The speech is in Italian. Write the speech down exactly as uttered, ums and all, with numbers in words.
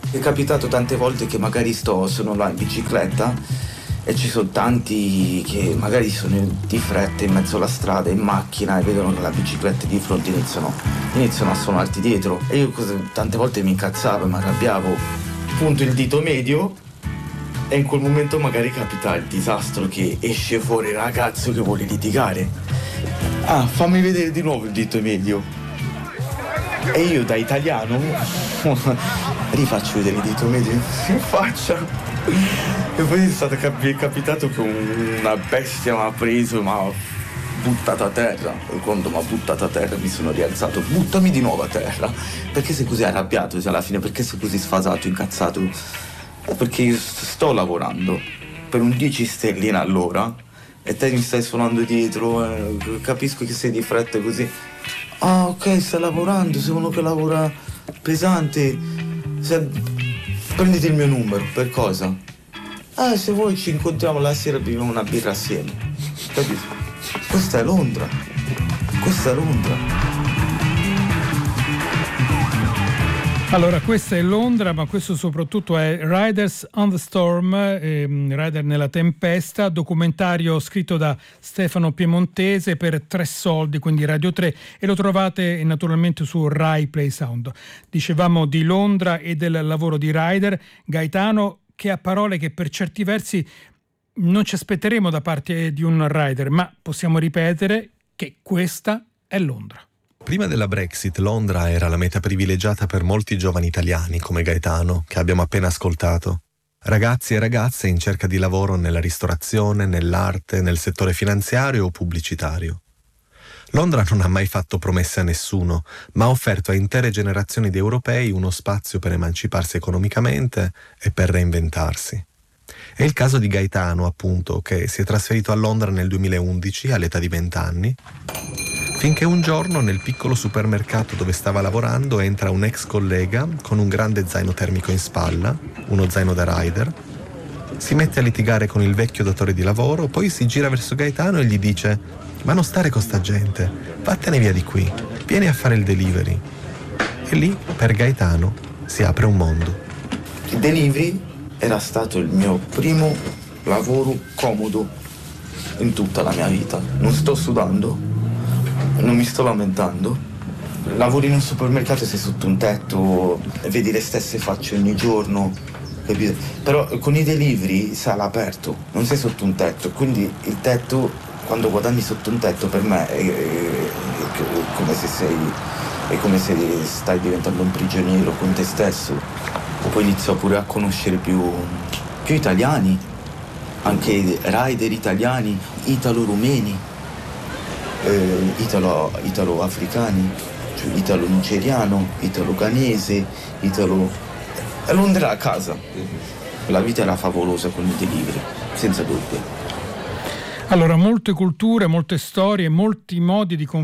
è capitato tante volte che magari sto, sono là in bicicletta e ci sono tanti che magari sono di fretta in mezzo alla strada, in macchina, e vedono che la bicicletta di fronte iniziano, iniziano a suonarti dietro. E io tante volte mi incazzavo e mi arrabbiavo, punto il dito medio e in quel momento magari capita il disastro che esce fuori il ragazzo che vuole litigare. Ah, fammi vedere di nuovo il dito medio. E io da italiano rifaccio vedere il dito medio in faccia. E poi è stato cap- capitato che una bestia mi ha preso, mi ha buttato a terra. E quando mi ha buttato a terra mi sono rialzato. Buttami di nuovo a terra. Perché sei così arrabbiato alla fine? Perché sei così sfasato, incazzato? Perché io sto lavorando per un dieci stelline all'ora e te mi stai suonando dietro, eh, capisco che sei di fretta così. Ah, ok, stai lavorando, sei uno che lavora pesante. Se... prenditi il mio numero, per cosa? Ah, se vuoi ci incontriamo la sera e beviamo una birra assieme. Capito? Questa è Londra. Questa è Londra. Allora, questa è Londra, ma questo soprattutto è Riders on the Storm, ehm, Rider nella tempesta, documentario scritto da Stefano Piemontese per Tre Soldi, quindi Radio tre, e lo trovate naturalmente su Rai Play Sound. Dicevamo di Londra e del lavoro di Rider. Gaetano, che ha parole che per certi versi non ci aspetteremo da parte di un rider, ma possiamo ripetere che questa è Londra. Prima della Brexit, Londra era la meta privilegiata per molti giovani italiani come Gaetano, che abbiamo appena ascoltato. Ragazzi e ragazze in cerca di lavoro nella ristorazione, nell'arte, nel settore finanziario o pubblicitario. Londra non ha mai fatto promesse a nessuno, ma ha offerto a intere generazioni di europei uno spazio per emanciparsi economicamente e per reinventarsi. È il caso di Gaetano, appunto, che si è trasferito a Londra nel duemilaundici all'età di venti anni, finché un giorno nel piccolo supermercato dove stava lavorando entra un ex collega con un grande zaino termico in spalla, uno zaino da rider, si mette a litigare con il vecchio datore di lavoro, poi si gira verso Gaetano e gli dice: «Ma non stare con sta gente, vattene via di qui, vieni a fare il delivery». E lì, per Gaetano, si apre un mondo. Il delivery era stato il mio primo lavoro comodo in tutta la mia vita. Non sto sudando, non mi sto lamentando. Lavori in un supermercato, sei sotto un tetto, vedi le stesse facce ogni giorno, capito? Però con i delivery sei all'aperto, non sei sotto un tetto, quindi il tetto, quando guadagni sotto un tetto, per me è, è, è come se sei, è come se stai diventando un prigioniero con te stesso. E poi inizio pure a conoscere più, più italiani, anche rider italiani, italo-rumeni, eh, italo, italo-africani, cioè italo-nigeriano, italo-ghanese, italo... E Londra era a casa. La vita era favolosa con i delivery, senza dubbio. Allora, molte culture, molte storie, molti modi di confrontare